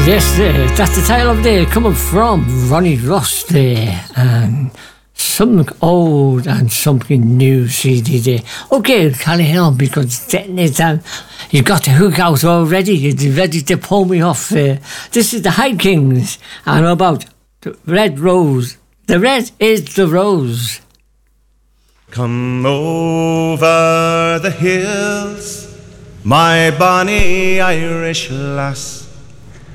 Yes, that's the title of the coming from Ronnie Ross there, and something old and something new CD there. Okay, carry on because getting it down. You got the hook out already. You're ready to pull me off there. This is the High Kings and about the red rose. The red is the rose. Come over the hills, my bonny Irish lass.